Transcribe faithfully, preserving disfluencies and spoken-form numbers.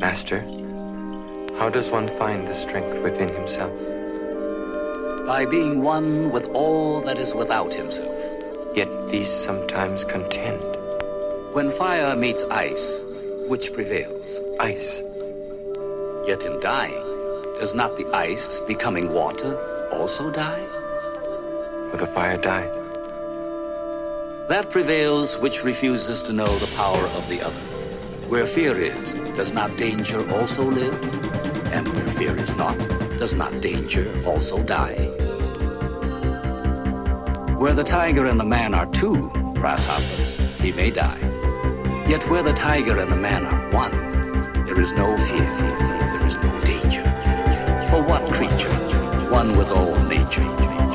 Master, how does one find the strength within himself? By being one with all that is without himself. Yet these sometimes contend. When fire meets ice, which prevails? Ice. Yet in dying, does not the ice becoming water also die? For the fire died. That prevails which refuses to know the power of the other. Where fear is, does not danger also live? And where fear is not, does not danger also die? Where the tiger and the man are two, grasshopper, he may die. Yet where the tiger and the man are one, there is no fear, there is no danger. For what creature, one with all nature,